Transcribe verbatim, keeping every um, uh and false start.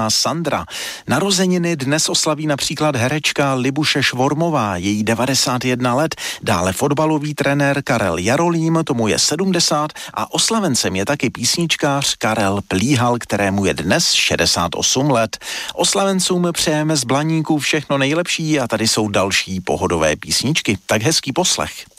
Sandra. Narozeniny dnes oslaví například herečka Libuše Švormová, její devadesát jedna let, dále fotbalový trenér Karel Jarolím, tomu je sedmdesát a oslavencem je taky písničkář Karel Plíhal, kterému je dnes šedesát osm let. Oslavencům přejeme z Blaníků všechno nejlepší a tady jsou další pohodové písničky. Tak hezký poslech.